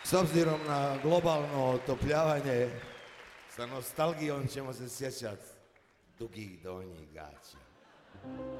S obzirom na globalno otopljavanje, sa nostalgijom ćemo se sjećati dugih donjih gaća.